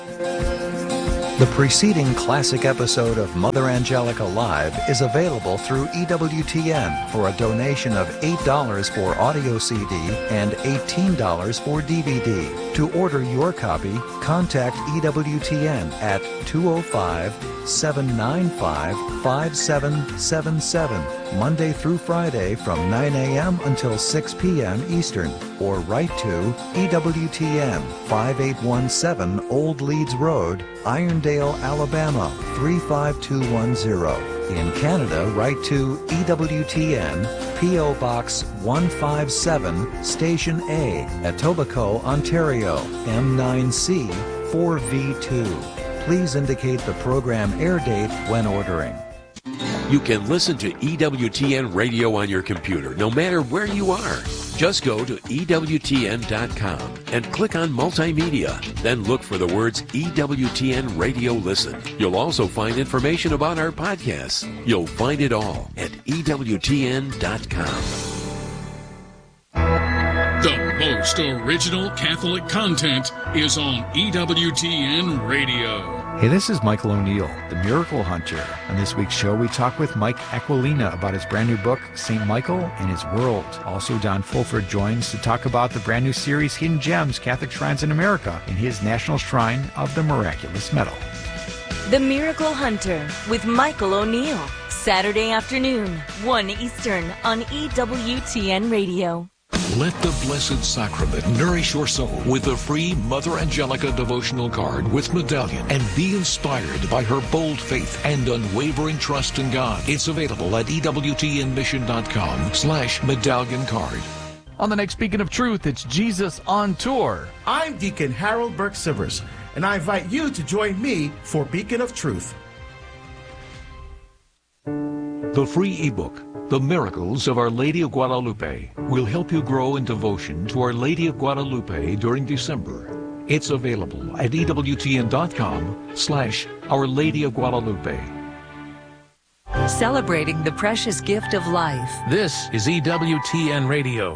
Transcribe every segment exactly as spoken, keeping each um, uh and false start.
The preceding classic episode of Mother Angelica Live is available through E W T N for a donation of eight dollars for audio C D and eighteen dollars for D V D. To order your copy, contact E W T N at two oh five, seven nine five, five seven seven seven, Monday through Friday from nine a.m. until six p.m. Eastern, or write to E W T N, five eight one seven Old Leeds Road, Irondale, Alabama three five two one zero. In Canada, write to E W T N, P O Box one five seven, Station A, Etobicoke, Ontario, M nine C four V two. Please indicate the program air date when ordering. You can listen to E W T N Radio on your computer, no matter where you are. Just go to E W T N dot com and click on Multimedia. Then look for the words E W T N Radio Listen. You'll also find information about our podcasts. You'll find it all at E W T N dot com. The most original Catholic content is on E W T N Radio. Hey, this is Michael O'Neill, the Miracle Hunter. On this week's show, we talk with Mike Aquilina about his brand new book, Saint Michael and His World. Also, Don Fulford joins to talk about the brand new series, Hidden Gems, Catholic Shrines in America, in his National Shrine of the Miraculous Medal. The Miracle Hunter with Michael O'Neill. Saturday afternoon, one Eastern on E W T N Radio. Let the Blessed Sacrament nourish your soul with the free Mother Angelica devotional card with medallion, and be inspired by her bold faith and unwavering trust in God. It's available at E W T N mission dot com slash medallion card. On the next Beacon of Truth, it's Jesus on Tour. I'm Deacon Harold Burke-Sivers, and I invite you to join me for Beacon of Truth. The free ebook, The Miracles of Our Lady of Guadalupe, will help you grow in devotion to Our Lady of Guadalupe during December. It's available at E W T N dot com slash Our Lady of Guadalupe. Celebrating the precious gift of life. This is E W T N Radio.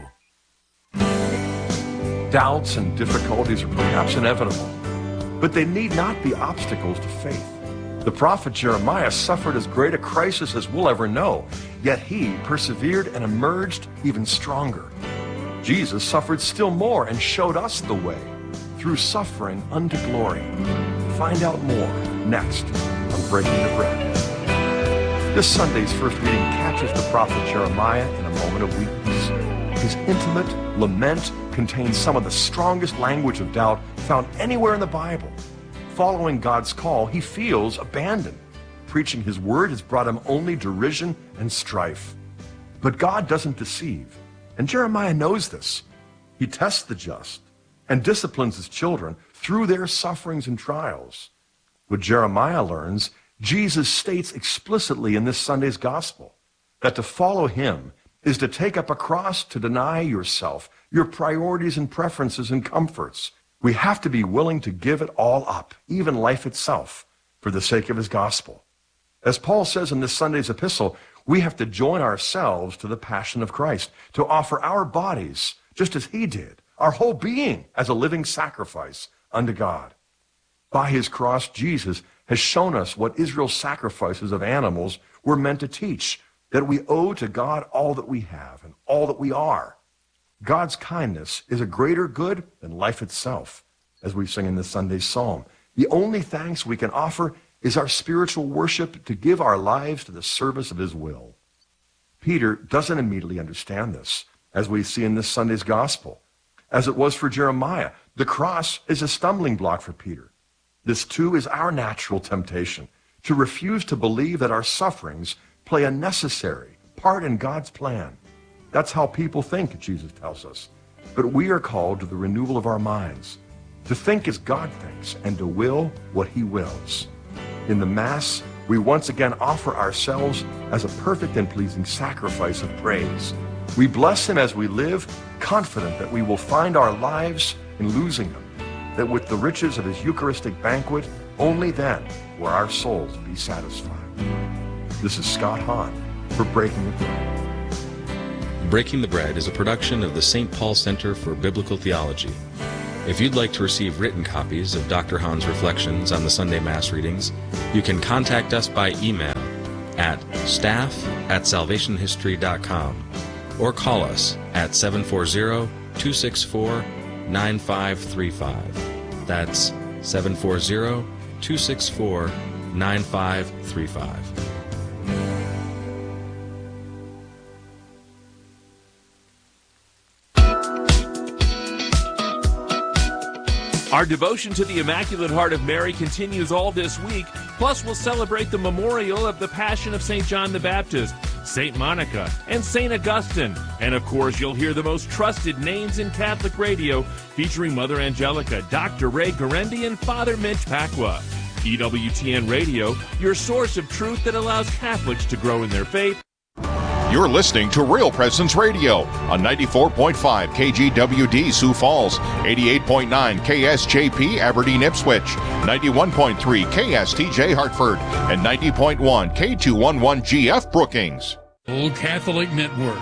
Doubts and difficulties are perhaps inevitable, but they need not be obstacles to faith. The prophet Jeremiah suffered as great a crisis as we'll ever know, yet he persevered and emerged even stronger. Jesus suffered still more and showed us the way through suffering unto glory. Find out more next on Breaking the Bread. This Sunday's first reading catches the prophet Jeremiah in a moment of weakness. His intimate lament contains some of the strongest language of doubt found anywhere in the Bible. Following God's call, he feels abandoned. Preaching his word has brought him only derision and strife. But God doesn't deceive, and Jeremiah knows this. He tests the just and disciplines his children through their sufferings and trials. What Jeremiah learns, Jesus states explicitly in this Sunday's gospel, that to follow him is to take up a cross, to deny yourself, your priorities and preferences and comforts. We have to be willing to give it all up, even life itself, for the sake of his gospel. As Paul says in this Sunday's epistle, we have to join ourselves to the passion of Christ, to offer our bodies, just as he did, our whole being as a living sacrifice unto God. By his cross, Jesus has shown us what Israel's sacrifices of animals were meant to teach, that we owe to God all that we have and all that we are. God's kindness is a greater good than life itself, as we sing in this Sunday's psalm. The only thanks we can offer is our spiritual worship, to give our lives to the service of his will. Peter doesn't immediately understand this, as we see in this Sunday's gospel. As it was for Jeremiah, the cross is a stumbling block for Peter. This too is our natural temptation, to refuse to believe that our sufferings play a necessary part in God's plan. That's how people think, Jesus tells us. But we are called to the renewal of our minds, to think as God thinks and to will what he wills. In the Mass, we once again offer ourselves as a perfect and pleasing sacrifice of praise. We bless him as we live, confident that we will find our lives in losing him, that with the riches of his Eucharistic banquet, only then will our souls be satisfied. This is Scott Hahn for Breaking the Bread. Breaking the Bread is a production of the Saint Paul Center for Biblical Theology. If you'd like to receive written copies of Doctor Hahn's reflections on the Sunday Mass readings, you can contact us by email at staff at salvation history dot com or call us at seven four zero, two six four, nine five three five. That's seven four zero, two six four, nine five three five. Our devotion to the Immaculate Heart of Mary continues all this week. Plus, we'll celebrate the memorial of the Passion of Saint John the Baptist, Saint Monica, and Saint Augustine. And, of course, you'll hear the most trusted names in Catholic radio, featuring Mother Angelica, Doctor Ray Guarendi, and Father Mitch Pacwa. E W T N Radio, your source of truth that allows Catholics to grow in their faith. You're listening to Real Presence Radio on ninety-four point five K G W D Sioux Falls, eighty-eight point nine K S J P Aberdeen Ipswich, ninety-one point three K S T J Hartford, and ninety point one K two eleven G F Brookings. Old Catholic Network.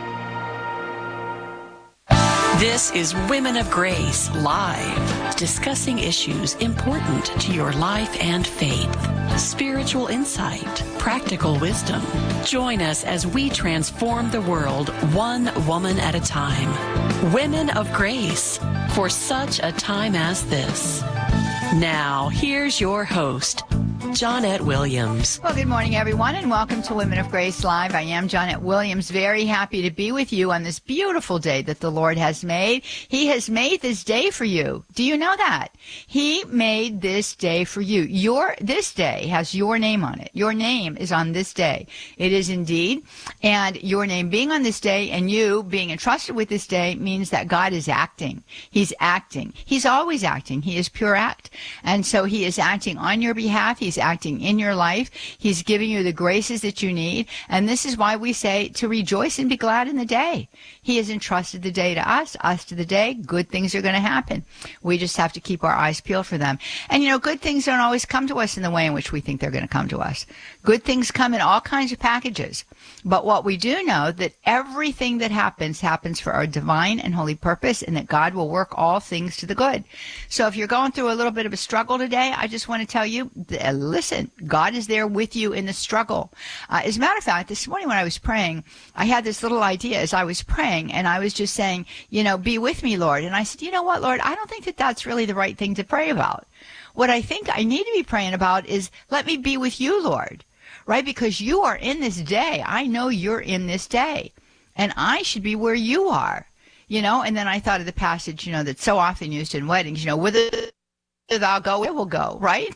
This is Women of Grace Live, discussing issues important to your life and faith. Spiritual insight, practical wisdom. Join us as we transform the world one woman at a time. Women of Grace, for such a time as this. Now, here's your host, Johnette Williams. Well, good morning, everyone, and welcome to Women of Grace Live. I am Johnette Williams, very happy to be with you on this beautiful day that the Lord has made. He has made this day for you. Do you know that? He made this day for you. Your this day has your name on it. Your name is on this day. It is indeed. And your name being on this day and you being entrusted with this day means that God is acting. He's acting. He's always acting. He is pure act. And so he is acting on your behalf. He's acting in your life. He's giving you the graces that you need. And this is why we say to rejoice and be glad in the day. He has entrusted the day to us, us to the day. Good things are going to happen. We just have to keep our eyes peeled for them. And, you know, good things don't always come to us in the way in which we think they're going to come to us. Good things come in all kinds of packages. But what we do know, that everything that happens, happens for our divine and holy purpose, and that God will work all things to the good. So if you're going through a little bit of a struggle today, I just want to tell you, listen, God is there with you in the struggle. Uh, as a matter of fact, this morning when I was praying, I had this little idea as I was praying, and I was just saying, you know, be with me, Lord. And I said, you know what, Lord, I don't think that that's really the right thing to pray about. What I think I need to be praying about is, let me be with you, Lord, right? Because you are in this day. I know you're in this day, and I should be where you are, you know. And then I thought of the passage, you know, that's so often used in weddings, you know, whither thou go, I will go, right?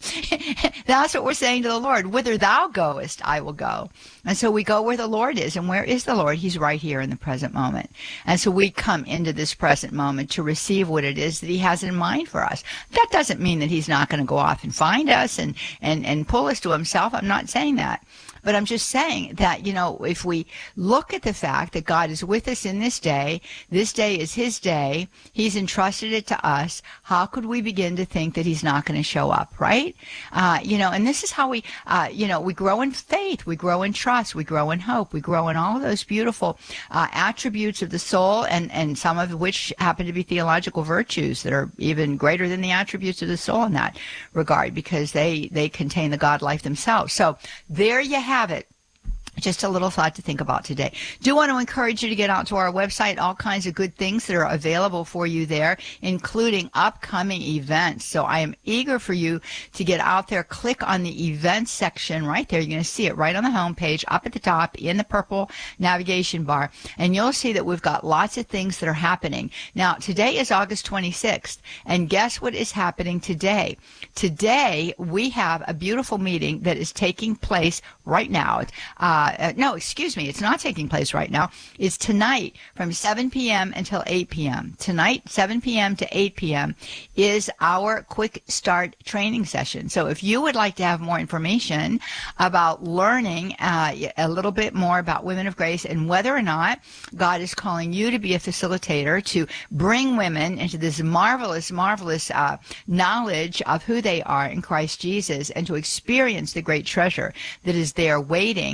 That's what we're saying to the Lord. Whither thou goest, I will go. And so we go where the Lord is. And where is the Lord? He's right here in the present moment. And so we come into this present moment to receive what it is that he has in mind for us. That doesn't mean that he's not going to go off and find us and, and, and pull us to himself. I'm not saying that. But I'm just saying that, you know, if we look at the fact that God is with us in this day, this day is his day, he's entrusted it to us, how could we begin to think that he's not going to show up, right? Uh, you know, and this is how we, uh, you know, we grow in faith, we grow in trust, we grow in hope, we grow in all of those beautiful uh, attributes of the soul, and, and some of which happen to be theological virtues that are even greater than the attributes of the soul in that regard, because they, they contain the God life themselves. So there you have have it. Just a little thought to think about today. Do want to encourage you to get out to our website, all kinds of good things that are available for you there, including upcoming events. So I am eager for you to get out there. Click on the events section right there. You're going to see it right on the home page, up at the top in the purple navigation bar. And you'll see that we've got lots of things that are happening. Now, today is August twenty-sixth. And guess what is happening today? Today, we have a beautiful meeting that is taking place right now. Uh, Uh, no, excuse me, it's not taking place right now. It's tonight from seven p.m. until eight p.m. Tonight, seven p.m. to eight p.m. is our quick start training session. So if you would like to have more information about learning uh, a little bit more about Women of Grace and whether or not God is calling you to be a facilitator to bring women into this marvelous, marvelous uh, knowledge of who they are in Christ Jesus, and to experience the great treasure that is there waiting as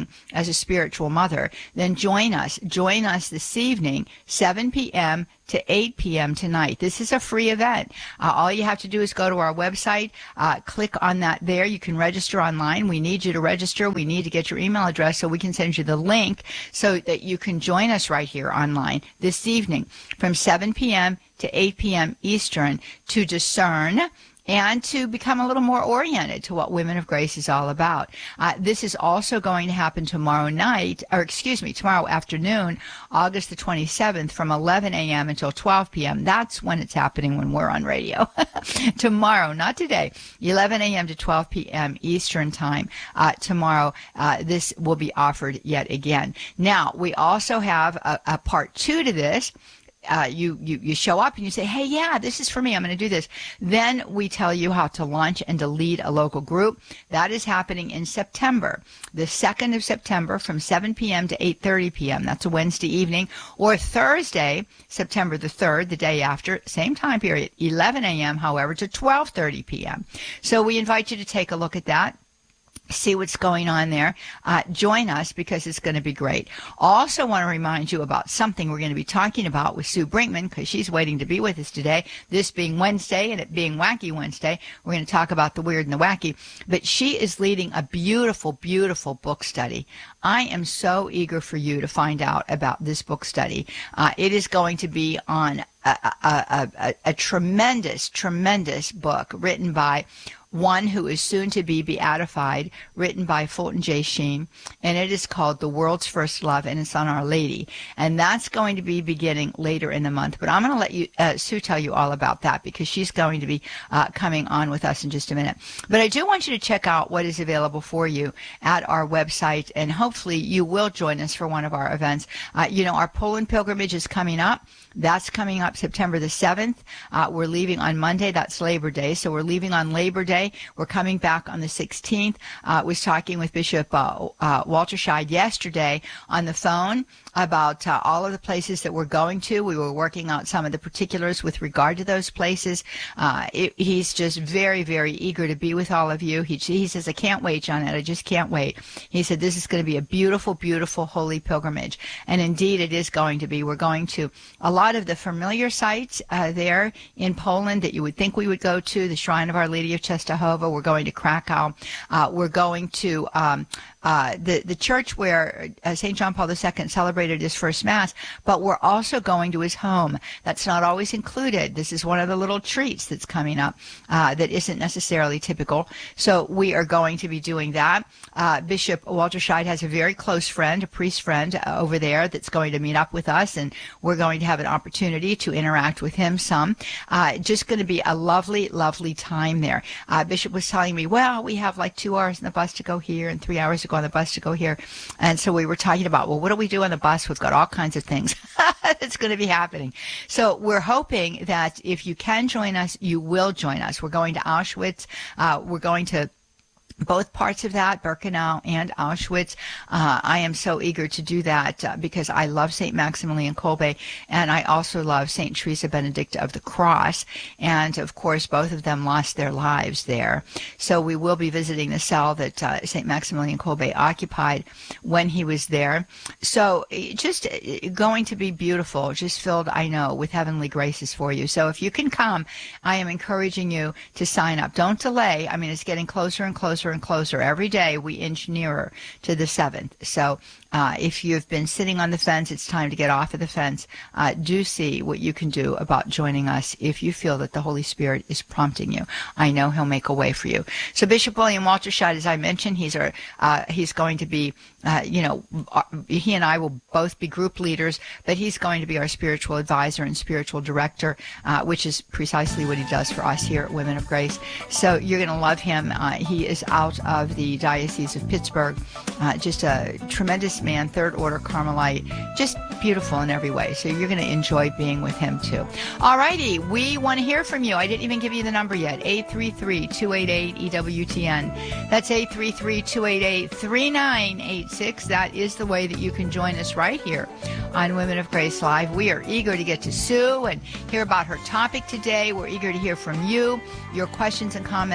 as a spiritual mother, then join us. Join us this evening, seven p.m. to eight p.m. tonight. This is a free event. Uh, all you have to do is go to our website, uh, click on that there. You can register online. We need you to register. We need to get your email address so we can send you the link so that you can join us right here online this evening from seven p.m. to eight p.m. Eastern to discern and to become a little more oriented to what Women of Grace is all about. Uh, this is also going to happen tomorrow night, or excuse me, tomorrow afternoon, August the twenty-seventh, from eleven a.m. until twelve p.m. That's when it's happening when we're on radio. Tomorrow, not today, eleven a.m. to twelve p.m. Eastern Time. Uh, tomorrow, uh, this will be offered yet again. Now, we also have a, a part two to this. Uh, you, you, you show up and you say, hey, yeah, this is for me. I'm going to do this. Then we tell you how to launch and to lead a local group. That is happening in September, the second of September from seven p.m. to eight thirty p.m. That's a Wednesday evening. Or Thursday, September the third, the day after, same time period, eleven a.m., however, to twelve thirty p.m. So we invite you to take a look at that. See what's going on there. Uh, join us because it's going to be great. Also want to remind you about something we're going to be talking about with Sue Brinkman because she's waiting to be with us today. This being Wednesday and it being Wacky Wednesday, we're going to talk about the weird and the wacky. But she is leading a beautiful, beautiful book study. I am so eager for you to find out about this book study. Uh, it is going to be on a, a, a, a, a tremendous, tremendous book written by one who is soon to be beatified, written by Fulton J. Sheen, and it is called The World's First Love, and it's on Our Lady. And that's going to be beginning later in the month. But I'm going to let you, uh, Sue tell you all about that because she's going to be uh, coming on with us in just a minute. But I do want you to check out what is available for you at our website, and hopefully you will join us for one of our events. Uh, you know, our Poland pilgrimage is coming up. That's coming up September the seventh. Uh, we're leaving on Monday. That's Labor Day. So we're leaving on Labor Day. We're coming back on the sixteenth. I uh, was talking with Bishop uh, uh, Walter Scheid yesterday on the phone about uh, all of the places that we're going to. We were working out some of the particulars with regard to those places. Uh, it, he's just very, very eager to be with all of you. He, he says, I can't wait, Johnette. I just can't wait. He said, this is going to be a beautiful, beautiful holy pilgrimage. And indeed, it is going to be. We're going to a lot of the familiar sites uh, there in Poland that you would think we would go to, the Shrine of Our Lady of Czestochowa. We're going to Krakow. Uh, we're going to um, uh, the, the church where uh, Saint John Paul the Second celebrated his first Mass, but we're also going to his home. That's not always included. This is one of the little treats that's coming up uh, that isn't necessarily typical. So we are going to be doing that. Uh, Bishop Walter Scheid has a very close friend, a priest friend uh, over there that's going to meet up with us, and we're going to have an opportunity to interact with him some. Uh, just going to be a lovely, lovely time there. Uh, Bishop was telling me, well, we have like two hours on the bus to go here and three hours to go on the bus to go here. And so we were talking about, well, what do we do on the bus? We've got all kinds of things that's going to be happening. So we're hoping that if you can join us, you will join us. We're going to Auschwitz. Uh, we're going to both parts of that, Birkenau and Auschwitz. Uh, I am so eager to do that uh, because I love Saint Maximilian Kolbe, and I also love Saint Teresa Benedicta of the Cross. And, of course, both of them lost their lives there. So we will be visiting the cell that uh, Saint Maximilian Kolbe occupied when he was there. So just going to be beautiful, just filled, I know, with heavenly graces for you. So if you can come, I am encouraging you to sign up. Don't delay. I mean, it's getting closer and closer and closer. Every day we inch nearer to the seventh. So uh, if you've been sitting on the fence, it's time to get off of the fence. Uh, do see what you can do about joining us if you feel that the Holy Spirit is prompting you. I know he'll make a way for you. So Bishop William Walter Scheid, as I mentioned, he's our, uh, he's going to be, uh, you know, our, he and I will both be group leaders, but he's going to be our spiritual advisor and spiritual director, uh, which is precisely what he does for us here at Women of Grace. So you're going to love him. Uh, he is out of the Diocese of Pittsburgh, uh, just a tremendous man, third order Carmelite, just beautiful in every way. So you're going to enjoy being with him too. All righty, we want to hear from you. I didn't even give you the number yet, eight three three, two eight eight, E W T N. That's eight three three, two eight eight, three nine eight six. That is the way that you can join us right here on Women of Grace Live. We are eager to get to Sue and hear about her topic today. We're eager to hear from you, your questions and comments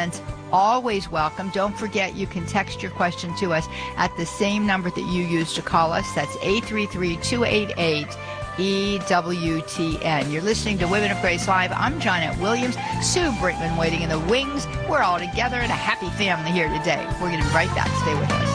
always welcome. Don't forget, you can text your question to us at the same number that you used to call us. That's eight three three, two eight eight, E W T N. You're listening to Women of Grace Live. I'm Johnette Williams. Sue Brinkman waiting in the wings. We're all together in a happy family here today. We're going to be right back. Stay with us.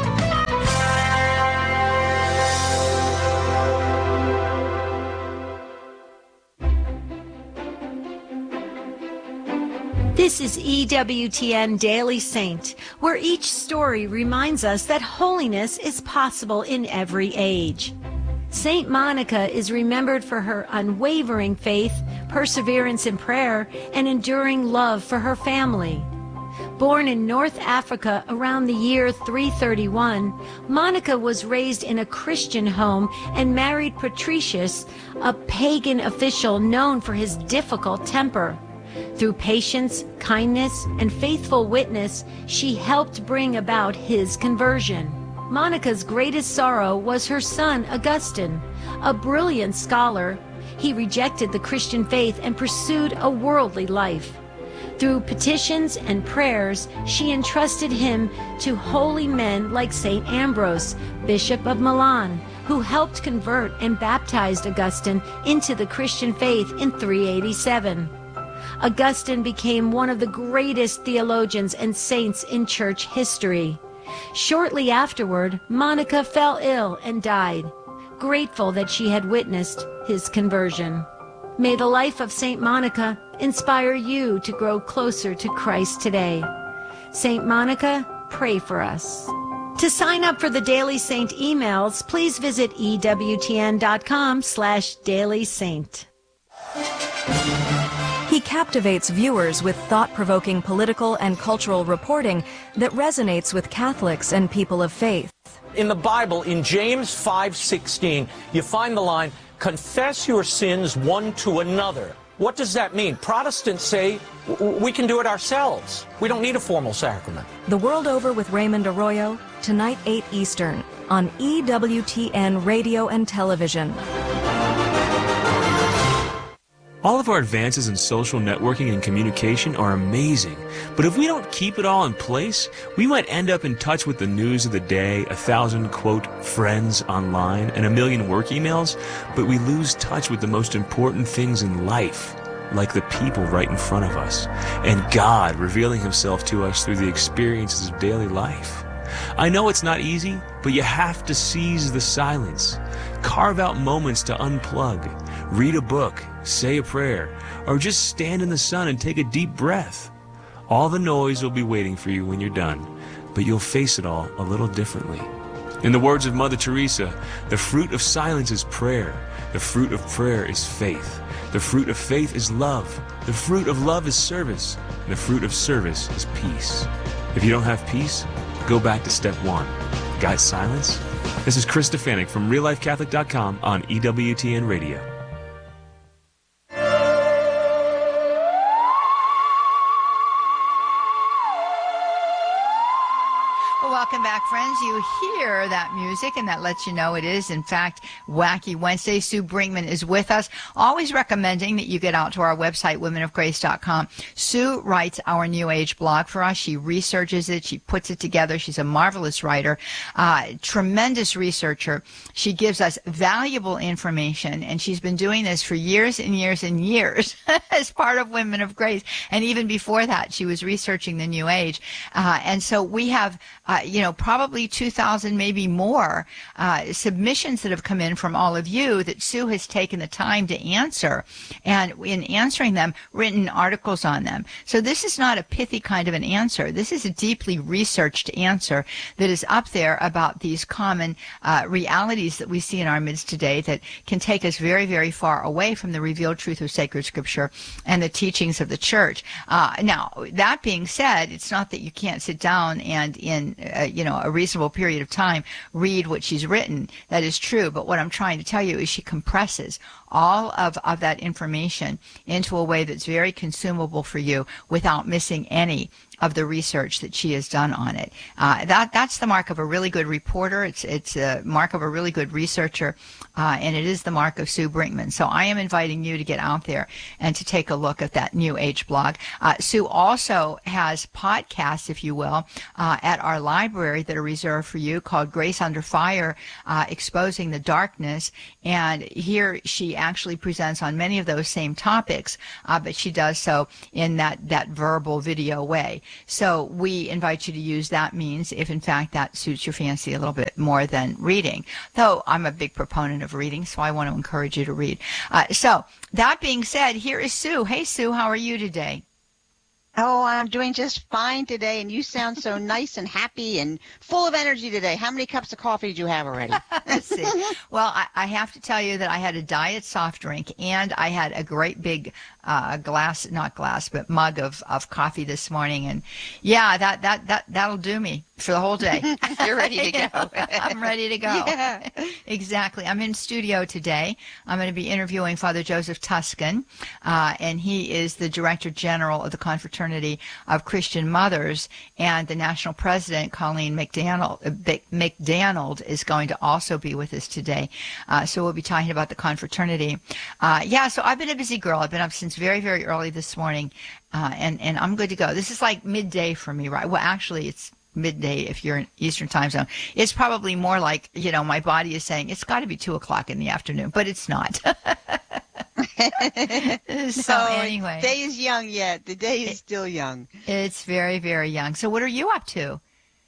This is E W T N Daily Saint, where each story reminds us that holiness is possible in every age. Saint Monica is remembered for her unwavering faith, perseverance in prayer, and enduring love for her family. Born in North Africa around the year three thirty-one, Monica was raised in a Christian home and married Patricius, a pagan official known for his difficult temper. Through patience, kindness, and faithful witness, she helped bring about his conversion. Monica's greatest sorrow was her son, Augustine. A brilliant scholar, he rejected the Christian faith and pursued a worldly life. Through petitions and prayers, she entrusted him to holy men like Saint Ambrose, Bishop of Milan, who helped convert and baptized Augustine into the Christian faith in three eighty-seven. Augustine became one of the greatest theologians and saints in church history. Shortly afterward, Monica fell ill and died, grateful that she had witnessed his conversion. May the life of Saint Monica inspire you to grow closer to Christ today. Saint Monica, pray for us. To sign up for the Daily Saint emails, please visit ewtn.com slash Daily Saint. He captivates viewers with thought-provoking political and cultural reporting that resonates with Catholics and people of faith. In the Bible, in James five sixteen, you find the line, confess your sins one to another. What does that mean? Protestants say we can do it ourselves. We don't need a formal sacrament. The World Over with Raymond Arroyo, tonight eight Eastern, on E W T N Radio and Television. All of our advances in social networking and communication are amazing, but if we don't keep it all in place, we might end up in touch with the news of the day, a thousand, quote, friends online, and a million work emails, but we lose touch with the most important things in life, like the people right in front of us, and God revealing Himself to us through the experiences of daily life. I know it's not easy, but you have to seize the silence. Carve out moments to unplug. Read a book, say a prayer, or just stand in the sun and take a deep breath. All the noise will be waiting for you when you're done, but you'll face it all a little differently. In the words of Mother Teresa, the fruit of silence is prayer. The fruit of prayer is faith. The fruit of faith is love. The fruit of love is service. And the fruit of service is peace. If you don't have peace, go back to step one. Got silence? This is Chris Stefanik from real life catholic dot com on E W T N Radio. Welcome back, friends. You hear that music, and that lets you know it is, in fact, Wacky Wednesday. Sue Brinkman is with us, always recommending that you get out to our website, women of grace dot com. Sue writes our New Age blog for us. She researches it. She puts it together. She's a marvelous writer, uh, tremendous researcher. She gives us valuable information, and she's been doing this for years and years and years as part of Women of Grace. And even before that, she was researching the New Age. Uh, and so we have... Uh, you know, probably two thousand, maybe more, uh, submissions that have come in from all of you that Sue has taken the time to answer, and in answering them, written articles on them. So this is not a pithy kind of an answer. This is a deeply researched answer that is up there about these common uh, realities that we see in our midst today that can take us very, very far away from the revealed truth of sacred scripture and the teachings of the church. Uh, now, that being said, it's not that you can't sit down and in Uh, you know, a reasonable period of time, read what she's written. That is true. But what I'm trying to tell you is she compresses all of, of that information into a way that's very consumable for you without missing any of the research that she has done on it. Uh, that that's the mark of a really good reporter. It's it's a mark of a really good researcher, uh, and it is the mark of Sue Brinkman. So I am inviting you to get out there and to take a look at that New Age blog. Uh, Sue also has podcasts, if you will, uh, at our library that are reserved for you called Grace Under Fire, uh, Exposing the Darkness. And here she actually presents on many of those same topics, uh, but she does so in that, that verbal video way. So we invite you to use that means if, in fact, that suits your fancy a little bit more than reading. Though I'm a big proponent of reading, so I want to encourage you to read. Uh, so that being said, here is Sue. Hey, Sue, how are you today? Oh, I'm doing just fine today, and you sound so nice and happy and full of energy today. How many cups of coffee did you have already? Let's see. Well, I, I have to tell you that I had a diet soft drink, and I had a great big uh, glass, not glass, but mug of, of coffee this morning. And, yeah, that, that, that, that'll do me for the whole day. You're ready to go. I'm ready to go. Yeah. Exactly. I'm in studio today. I'm going to be interviewing Father Joseph Tuscan, uh, and he is the Director General of the Confraternity of Christian Mothers, and the National President, Colleen McDonald, uh, McDonald, is going to also be with us today. Uh, so we'll be talking about the confraternity. Uh, yeah, so I've been a busy girl. I've been up since very, very early this morning, uh, and, and I'm good to go. This is like midday for me, right? Well, actually, it's midday if you're in Eastern time zone. It's probably more like, you know, my body is saying it's got to be two o'clock in the afternoon, but it's not. So no, anyway. The day is young yet. The day is it, still young. It's very, very young. So what are you up to?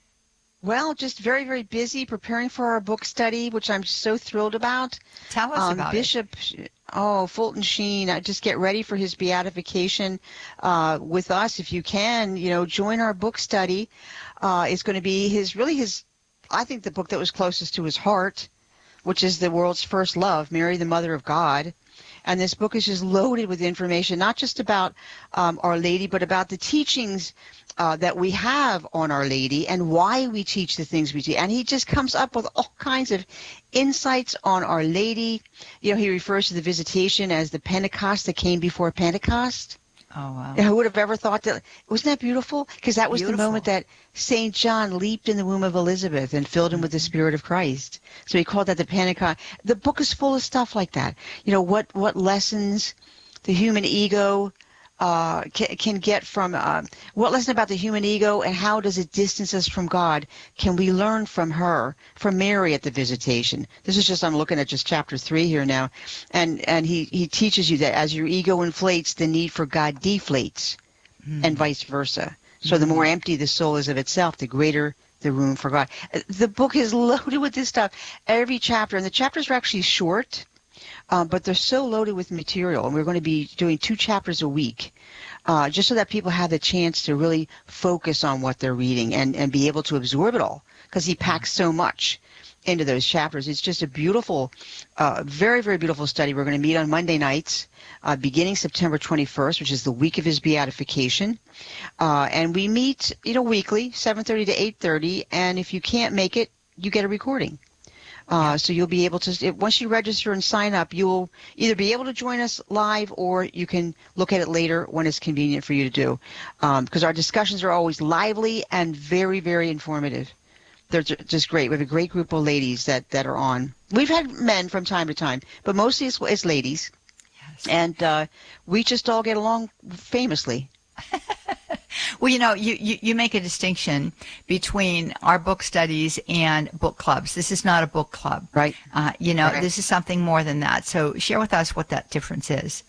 Well, just very, very busy preparing for our book study, which I'm so thrilled about. Tell us um, about Bishop, it. Oh, Fulton Sheen, uh, just get ready for his beatification uh, with us if you can. You know, join our book study. Uh, it's going to be his, really his, I think the book that was closest to his heart, which is The World's First Love, Mary, the Mother of God. And this book is just loaded with information, not just about um, Our Lady, but about the teachings uh, that we have on Our Lady and why we teach the things we teach. And he just comes up with all kinds of insights on Our Lady. You know, he refers to the visitation as the Pentecost that came before Pentecost. Oh, wow. Who would have ever thought that? Wasn't that beautiful? Because that was beautiful. The moment that Saint John leaped in the womb of Elizabeth and filled him mm-hmm. with the Spirit of Christ. So he called that the Pentecost. The book is full of stuff like that. You know, what, what lessons the human ego uh, can, can get from, uh, what lesson about the human ego and how does it distance us from God can we learn from her, from Mary at the visitation. This is just, I'm looking at just chapter three here now. And, and he, he teaches you that as your ego inflates, the need for God deflates mm. and vice versa. So mm. the more empty the soul is of itself, the greater the room for God. The book is loaded with this stuff. Every chapter, and the chapters are actually short, Um, but they're so loaded with material, and we're going to be doing two chapters a week, uh, just so that people have the chance to really focus on what they're reading and, and be able to absorb it all, because he packs so much into those chapters. It's just a beautiful, uh, very, very beautiful study. We're going to meet on Monday nights, uh, beginning September twenty-first, which is the week of his beatification. Uh, and we meet, you know, weekly, seven thirty to eight thirty, and if you can't make it, you get a recording. Uh, so you'll be able to, once you register and sign up, you'll either be able to join us live or you can look at it later when it's convenient for you to do. Because um, our discussions are always lively and very, very informative. They're just great. We have a great group of ladies that, that are on. We've had men from time to time, but mostly it's, it's ladies. Yes. And uh, we just all get along famously. Well, you know, you, you, you make a distinction between our book studies and book clubs. This is not a book club. Right. Uh, you know, right. This is something more than that. So share with us what that difference is.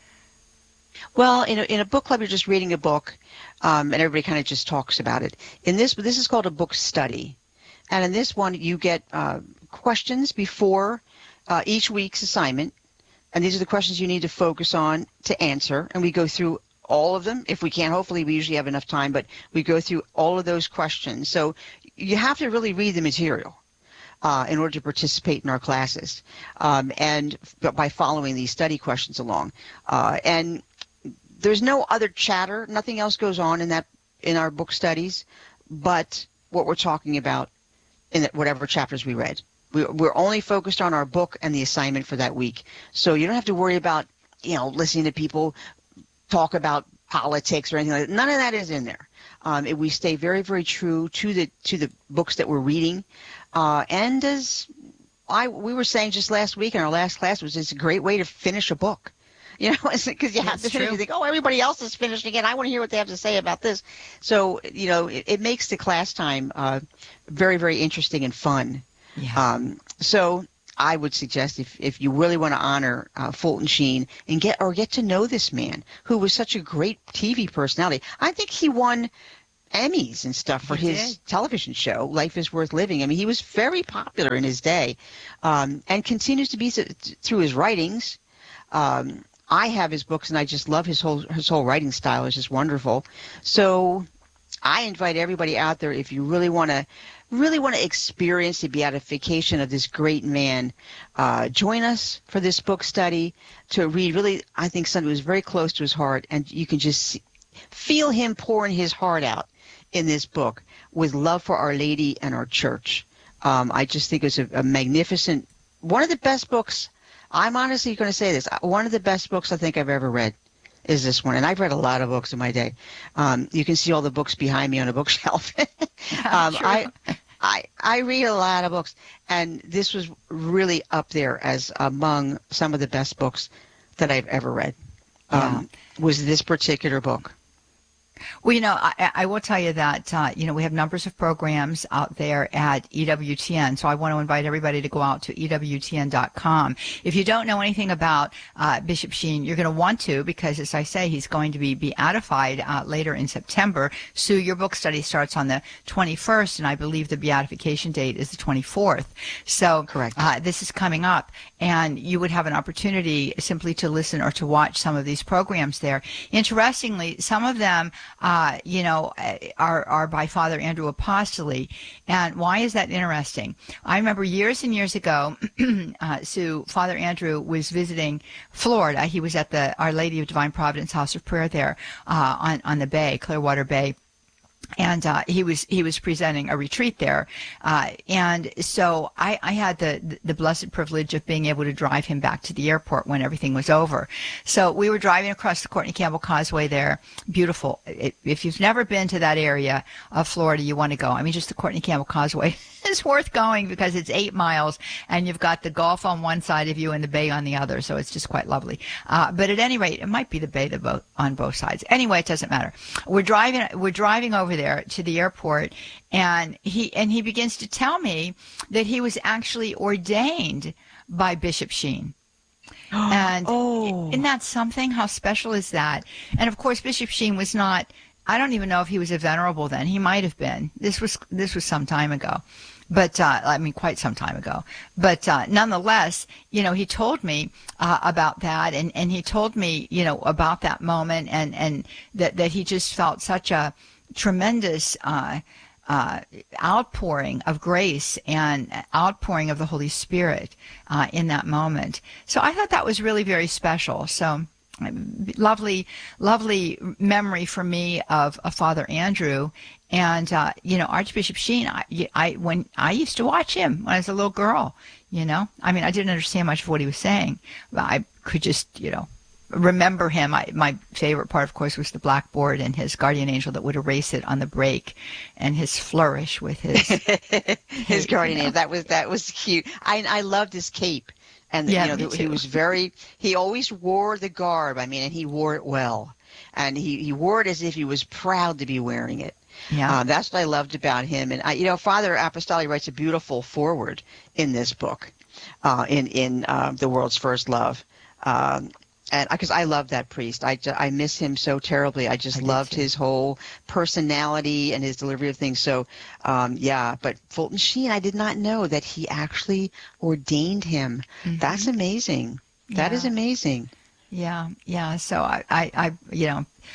Well, in a, in a book club, you're just reading a book, um, and everybody kind of just talks about it. In this, this is called a book study. And in this one, you get uh, questions before uh, each week's assignment. And these are the questions you need to focus on to answer. And we go through all of them. If we can, hopefully we usually have enough time, but we go through all of those questions. So you have to really read the material uh, in order to participate in our classes, um, and by following these study questions along. Uh, and there's no other chatter. Nothing else goes on in that in our book studies, but what we're talking about in whatever chapters we read. We, we're only focused on our book and the assignment for that week. So you don't have to worry about, you know, listening to people talk about politics or anything like that. None of that is in there. Um, it, we stay very, very true to the to the books that we're reading. Uh, and as I we were saying just last week in our last class, was it's a great way to finish a book. You know, because you have That's to finish, you think, oh, everybody else is finishing it. I want to hear what they have to say about this. So, you know, it, it makes the class time uh, very, very interesting and fun. Yeah. Um, so I would suggest if, if you really want to honor uh, Fulton Sheen and get or get to know this man who was such a great T V personality. I think he won Emmys and stuff for He his did. television show, Life is Worth Living. I mean, he was very popular in his day, um, and continues to be so, through his writings. Um, I have his books, and I just love his whole his whole writing style. It's just wonderful. So I invite everybody out there, if you really want to really want to experience the beatification of this great man, uh, join us for this book study to read really, I think, something that was very close to his heart, and you can just see, feel him pouring his heart out in this book with love for Our Lady and our church. Um, I just think it's a, a magnificent, one of the best books. I'm honestly going to say this. One of the best books I think I've ever read is this one. And I've read a lot of books in my day. Um, you can see all the books behind me on a bookshelf. um, I, I, I read a lot of books. And this was really up there as among some of the best books that I've ever read. Um, yeah. Was this particular book. Well, you know, I, I will tell you that, uh, you know, we have numbers of programs out there at E W T N. So I want to invite everybody to go out to E W T N dot com. If you don't know anything about uh, Bishop Sheen, you're going to want to, because as I say, he's going to be beatified uh, later in September. Sue, your book study starts on the twenty-first, and I believe the beatification date is the twenty-fourth. So correct. Uh, this is coming up, and you would have an opportunity simply to listen or to watch some of these programs there. Interestingly, some of them Uh, you know, are, are by Father Andrew Apostoli. And why is that interesting? I remember years and years ago, uh, Sue, Father Andrew was visiting Florida. He was at the Our Lady of Divine Providence House of Prayer there uh, on, on the bay, Clearwater Bay. And uh, he was he was presenting a retreat there, uh, and so I, I had the the blessed privilege of being able to drive him back to the airport when everything was over. So we were driving across the Courtney Campbell Causeway there, beautiful. It, if you've never been to that area of Florida, you want to go. I mean, just the Courtney Campbell Causeway is worth going because it's eight miles, and you've got the Gulf on one side of you and the bay on the other, so it's just quite lovely. Uh, but at any rate, it might be the bay that both on both sides. Anyway, it doesn't matter. We're driving. We're driving over there to the airport, and he and he begins to tell me that he was actually ordained by Bishop Sheen. And oh. isn't that something? How special is that? And of course, Bishop Sheen was not, I don't even know if he was a venerable then. He might have been. This was this was some time ago. But, uh, I mean, quite some time ago. But uh, nonetheless, you know, he told me uh, about that, and, and he told me, you know, about that moment, and, and that, that he just felt such a tremendous uh, uh, outpouring of grace and outpouring of the Holy Spirit uh, in that moment. So I thought that was really very special. So lovely, lovely memory for me of, of Father Andrew. And, uh, you know, Archbishop Sheen, I, I, when I used to watch him when I was a little girl, you know, I mean, I didn't understand much of what he was saying, but I could just, you know, remember him. I, my favorite part, of course, was the blackboard and his guardian angel that would erase it on the break, and his flourish with his his guardian angel. That was that was cute. I I loved his cape, and yeah, you know, he was very. He always wore the garb. I mean, and he wore it well, and he he wore it as if he was proud to be wearing it. Yeah, uh, that's what I loved about him. And I, you know, Father Apostoli writes a beautiful foreword in this book, uh, in in uh, The World's First Love. Um, And because I love that priest, I, I miss him so terribly. I just I loved his whole personality and his delivery of things. So, um, yeah. But Fulton Sheen, I did not know that he actually ordained him. Mm-hmm. That's amazing. That yeah. is amazing. Yeah, yeah. So I, I, I, you know,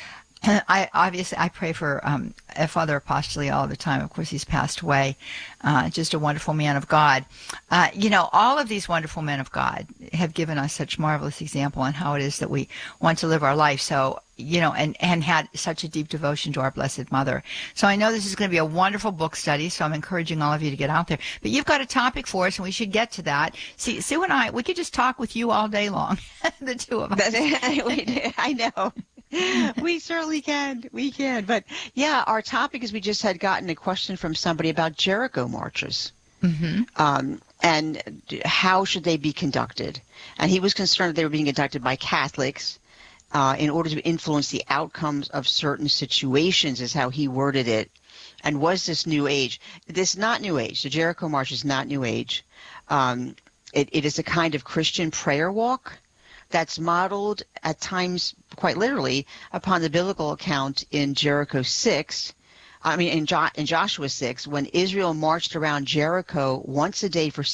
I obviously I pray for um, Father Apostoli all the time. Of course, he's passed away. Uh, just a wonderful man of God. Uh, you know, all of these wonderful men of God have given us such marvelous example on how it is that we want to live our life. So, you know, and, and had such a deep devotion to our Blessed Mother. So I know this is going to be a wonderful book study, so I'm encouraging all of you to get out there. But you've got a topic for us, and we should get to that. See, Sue and I, we could just talk with you all day long, the two of us. I know. We certainly can. We can. But, yeah, our topic is we just had gotten a question from somebody about Jericho marches. Mm-hmm. Um, and how should they be conducted? And he was concerned that they were being conducted by Catholics uh, in order to influence the outcomes of certain situations, is how he worded it. And was this New Age? This is not New Age. The Jericho March is not New Age. Um, it, it is a kind of Christian prayer walk that's modeled at times, quite literally, upon the biblical account in Jericho six, I mean in, jo- in Joshua six, when Israel marched around Jericho once a day for